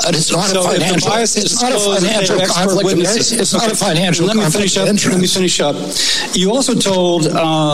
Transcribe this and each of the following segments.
It's not a financial conflict. Let me finish up. You also told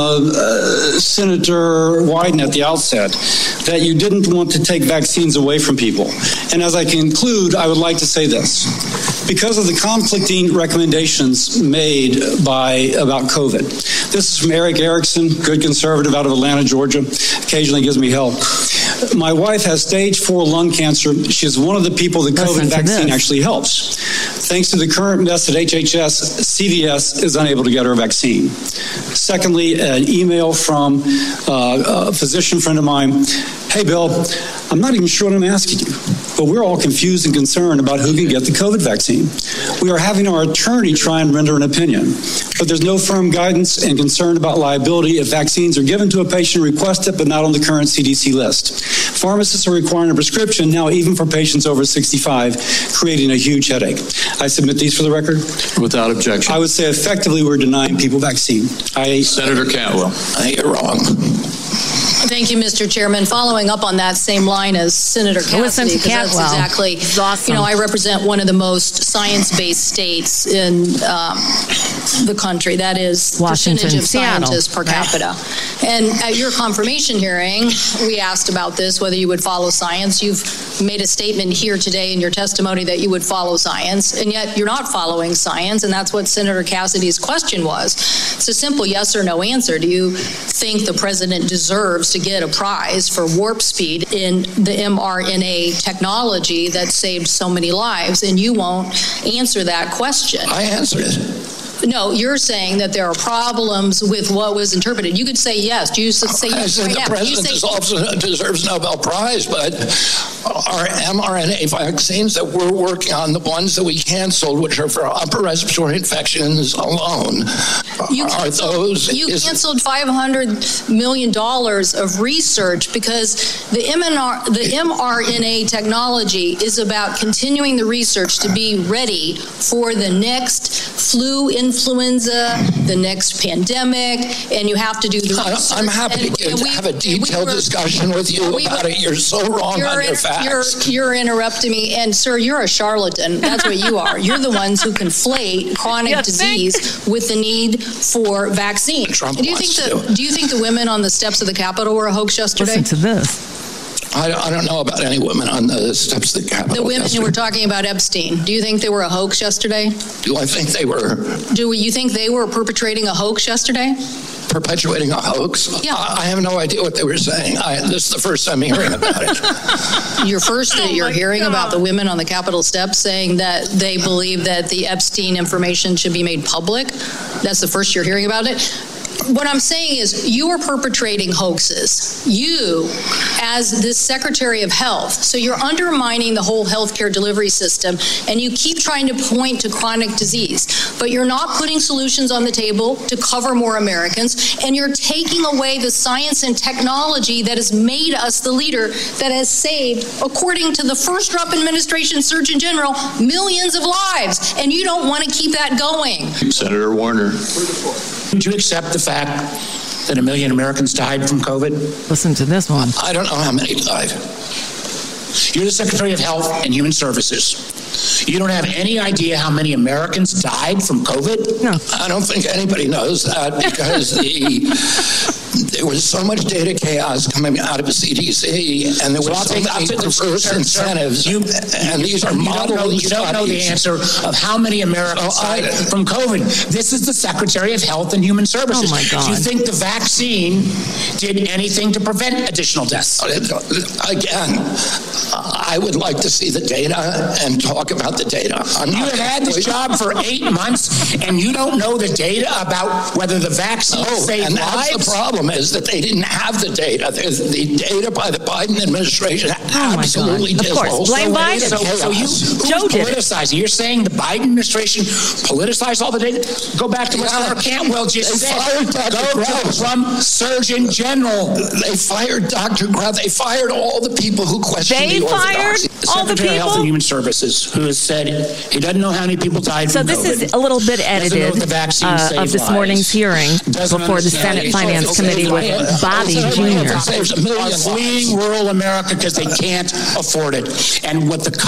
Senator Wyden at the outset that you didn't want to take vaccines away from people. And as I conclude, I would like to say this. Because of the conflicting recommendations made about COVID. This is from Eric Erickson, good conservative out of Atlanta, Georgia. Occasionally gives me help. My wife has stage 4 lung cancer. She is one of the people the COVID vaccine actually helps. Thanks to the current mess at HHS, CVS is unable to get her vaccine. Secondly, an email from a physician friend of mine. Hey, Bill, I'm not even sure what I'm asking you, but we're all confused and concerned about who can get the COVID vaccine. We are having our attorney try and render an opinion, but there's no firm guidance and concern about liability if vaccines are given to a patient requested but not on the current CDC list. Pharmacists are requiring a prescription now even for patients over 65, creating a huge headache. I submit these for the record. Without objection. I would say effectively we're denying people vaccine. Senator Cantwell. You're wrong. Thank you, Mr. Chairman. Following up on that same line as Senator Cassidy, because that's exactly, awesome. I represent one of the most science-based states in the country. That is Washington, percentage of Seattle. scientists per capita. And at your confirmation hearing, we asked about this, whether you would follow science. You've made a statement here today in your testimony that you would follow science, and yet you're not following science, and that's what Senator Cassidy's question was. It's a simple yes or no answer. Do you think the president deserves to get a prize for warp speed in the mRNA technology that saved so many lives? And you won't answer that question. I answered it. No, you're saying that there are problems with what was interpreted. You could say yes. Do you say yes? I said the president deserves a Nobel Prize, but our mRNA vaccines that we're working on, the ones that we canceled, which are for upper respiratory infections alone, you canceled $500 million of research because the mRNA technology is about continuing the research to be ready for the next flu, influenza, the next pandemic, and you have to do the research. I'm happy to have a detailed discussion with you about it. You're so wrong on your facts. You're interrupting me, and sir, you're a charlatan. That's what you are. You're the ones who conflate chronic disease with the need for vaccine. Do you think the women on the steps of the Capitol were a hoax yesterday? Listen to this. I don't know about any women on the steps of the Capitol. The women who were talking about Epstein, do you think they were a hoax yesterday? Do I think they were? Do you think they were perpetrating a hoax yesterday? Perpetuating a hoax? Yeah. I have no idea what they were saying. This is the first time hearing about it. You're hearing about the women on the Capitol steps saying that they believe that the Epstein information should be made public? That's the first you're hearing about it? What I'm saying is you are perpetrating hoaxes. You, as this Secretary of Health, so you're undermining the whole healthcare delivery system, and you keep trying to point to chronic disease, but you're not putting solutions on the table to cover more Americans, and you're taking away the science and technology that has made us the leader that has saved, according to the first Trump administration Surgeon General, millions of lives, and you don't want to keep that going. Senator Warner. Would you accept the fact that 1 million Americans died from COVID? Listen to this one. I don't know how many died. You're the Secretary of Health and Human Services. You don't have any idea how many Americans died from COVID? No. I don't think anybody knows that because there was so much data chaos coming out of the CDC, and there was so many perverse incentives. And these are model You don't know the answer of how many Americans died from COVID. This is the Secretary of Health and Human Services. Oh, my God. Do you think the vaccine did anything to prevent additional deaths? Again, I would like to see the data and talk about the data. You have had this job for 8 months, and you don't know the data about whether the vaccine saved lives? That's the problem, is that they didn't have the data. The data by the Biden administration absolutely dismal. Of course, blame Biden. So Joe politicized. You're saying the Biden administration politicized all the data? Go back to what Senator Cantwell just said. Go to Trump Surgeon General. They fired Dr. Grau. They fired all the people who questioned the orthodoxy. All the Secretary of Health and people? Human Services, who has said he doesn't know how many people died from COVID. So this is a little bit edited of this morning's hearing before the Senate Finance Committee with Bobby Jr. Are fleeing rural America because they can't afford it. And what the